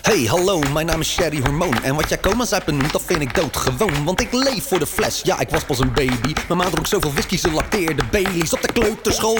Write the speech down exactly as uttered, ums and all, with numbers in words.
Hey, hallo, mijn naam is Sherry Hormoon. En wat jij coma zuipen noemt, dat vind ik doodgewoon. Want ik leef voor de fles, ja, ik was pas een baby. Mijn ma dronk zoveel whisky, ze lacteerde Baileys. Op de kleuterschool